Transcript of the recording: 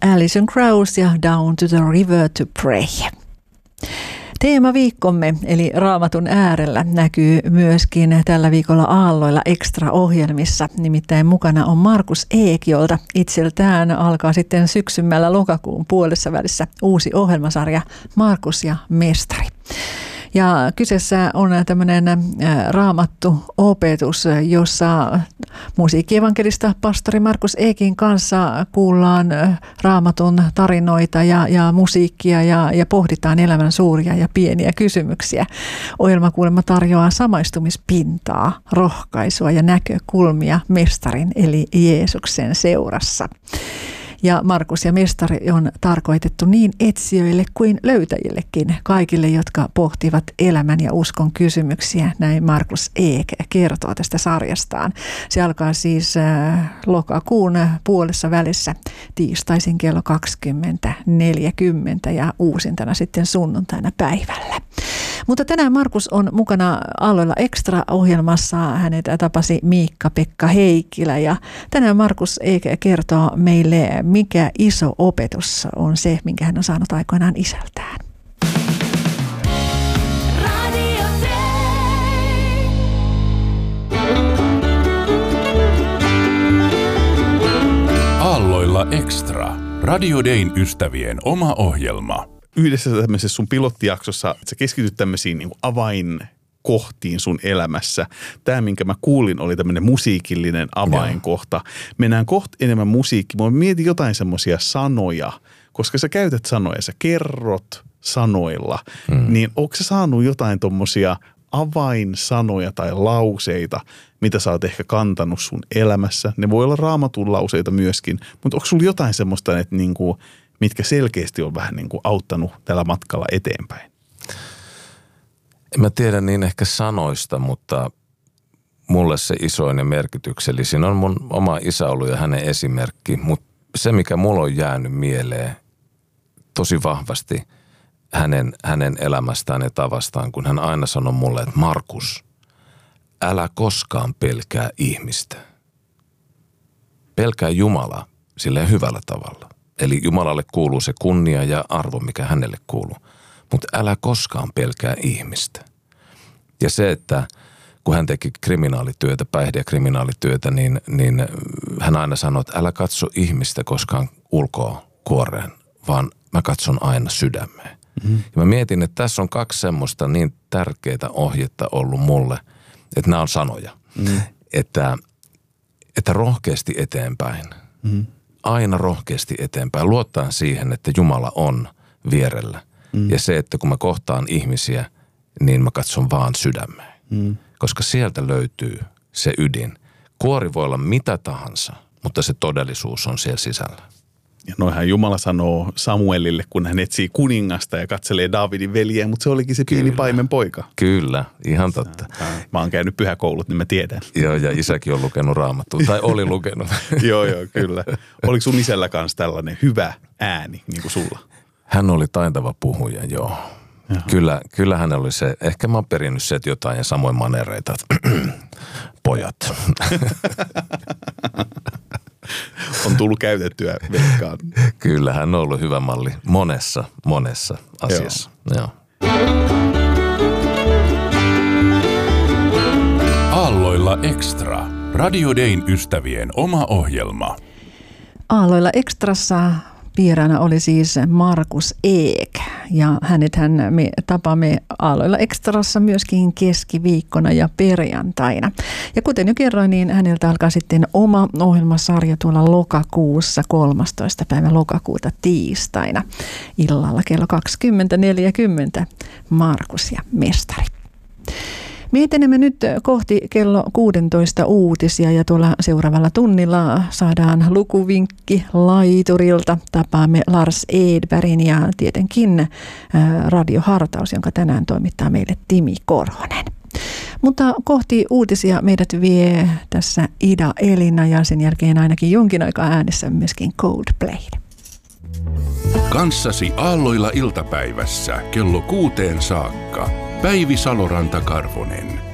Alison Krauss ja Down to the River to Pray. Teemaviikkomme eli Raamatun äärellä näkyy myöskin tällä viikolla Aalloilla Extra-ohjelmissa. Nimittäin mukana on Markus Ek, jolta itseltään alkaa sitten syksymällä lokakuun puolessa välissä uusi ohjelmasarja Markus ja Mestari. Ja kyseessä on tämmöinen raamattu-opetus, jossa musiikkievankelista pastori Markus Ekin kanssa kuullaan raamatun tarinoita ja musiikkia ja pohditaan elämän suuria ja pieniä kysymyksiä. Ohjelma kuulemma tarjoaa samaistumispintaa, rohkaisua ja näkökulmia mestarin eli Jeesuksen seurassa. Ja Markus ja Mestari on tarkoitettu niin etsijöille kuin löytäjillekin, kaikille, jotka pohtivat elämän ja uskon kysymyksiä. Näin Markus Ek kertoo tästä sarjastaan. Se alkaa siis lokakuun puolessa välissä tiistaisin kello 20.40 ja uusintana sitten sunnuntaina päivällä. Mutta tänään Markus on mukana Aalloilla Extra-ohjelmassa. Hänet tapasi Miikka-Pekka Heikkilä ja tänään Markus kertoo meille, mikä iso opetus on se, minkä hän on saanut aikoinaan isältään. Aalloilla Extra. Radio Dayn ystävien oma ohjelma. Yhdessä tämmöisessä sun pilottijaksossa sä keskityt tämmöisiin niin kuin avainkohtiin sun elämässä. Tämä, minkä mä kuulin, oli tämmöinen musiikillinen avainkohta. Mennään kohta enemmän musiikkiin. Mä mietin jotain semmoisia sanoja, koska sä käytät sanoja, sä kerrot sanoilla. Niin onko sä saanut jotain tommosia avainsanoja tai lauseita, mitä sä oot ehkä kantanut sun elämässä? Ne voi olla raamatun lauseita myöskin, mutta onko sulla jotain semmoista, että niinku mitkä selkeästi on vähän niin kuin auttanut tällä matkalla eteenpäin? En mä tiedä niin ehkä sanoista, mutta mulle se isoin ja merkityksellisin on mun oma isä ollut ja hänen esimerkki. Mutta se, mikä mulla on jäänyt mieleen tosi vahvasti hänen elämästään ja tavastaan, kun hän aina sanoi mulle, että Markus, älä koskaan pelkää ihmistä. Pelkää Jumalaa silleen hyvällä tavalla. Eli Jumalalle kuuluu se kunnia ja arvo, mikä hänelle kuuluu. Mutta älä koskaan pelkää ihmistä. Ja se, että kun hän teki kriminaalityötä, päihde- ja kriminaalityötä, niin hän aina sanoi, että älä katso ihmistä koskaan ulkoa kuoreen, vaan mä katson aina sydämeen. Mm-hmm. Ja mä mietin, että tässä on kaksi semmoista niin tärkeää ohjetta ollut mulle, että nämä on sanoja. Mm-hmm. Että rohkeasti eteenpäin. Mm-hmm. Aina rohkeasti eteenpäin. Luottaen siihen, että Jumala on vierellä. Ja se, että kun mä kohtaan ihmisiä, niin mä katson vaan sydämeen. Koska sieltä löytyy se ydin. Kuori voi olla mitä tahansa, mutta se todellisuus on siellä sisällä. Ja noihän Jumala sanoo Samuelille, kun hän etsii kuningasta ja katselee Daavidin veljeä, mutta se olikin se pieni paimen poika. Kyllä, ihan totta. Mä oon käynyt pyhäkoulut, niin mä tiedän. Joo, ja isäkin on lukenut Raamattua, tai oli lukenut. Joo, kyllä. Oliko sun isällä kanssa tällainen hyvä ääni, niin kuin sulla? Hän oli taitava puhuja, joo. Kyllä hän oli se, ehkä mä oon perinnyt se jotain ja samoin manereita, pojat. On tullut käytettyä veikkaan. Kyllä, hän on ollut hyvä malli monessa asiassa. Joo. Aalloilla Extra. Radio Dayn ystävien oma ohjelma. Aalloilla Extrassa vieraana oli siis Markus Ek ja hänethän me tapaamme Aalloilla Extrassa myöskin keskiviikkona ja perjantaina. Ja kuten jo kerroin, niin häneltä alkaa sitten oma ohjelmasarja tuolla lokakuussa 13. päivä lokakuuta tiistaina illalla kello 20.40 Markus ja Mestari. Me etenemme nyt kohti kello 16 uutisia ja tuolla seuraavalla tunnilla saadaan lukuvinkki laiturilta. Tapaamme Lars Edbergin ja tietenkin radiohartaus, jonka tänään toimittaa meille Timi Korhonen. Mutta kohti uutisia meidät vie tässä Ida Elina ja sen jälkeen ainakin jonkin aikaa äänessä myöskin Coldplay. Kanssasi Aalloilla iltapäivässä kello 6 saakka. Päivi Saloranta-Karvonen.